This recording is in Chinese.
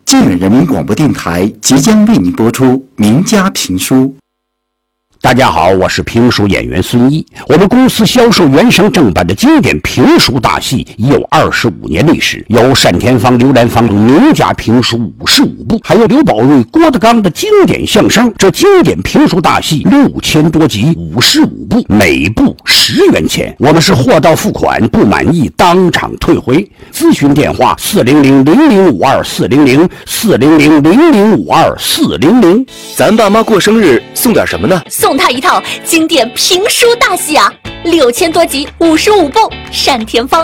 靖远人民广播电台即将为您播出名家评书。 大家好，我是评书演员孙一。我们公司销售原声正版的经典评书大戏已有25年历史，有单田芳、刘兰芳等名家评书55部，还有刘宝瑞、郭德纲的经典相声。这经典评书大戏6000多集，55部，每部10元钱。我们是货到付款，不满意当场退回。咨询电话400-0052-400，400-0052-400。 咱爸妈过生日送点什么呢？ 送他一套经典评书大戏啊，6000多集，55部，单田芳、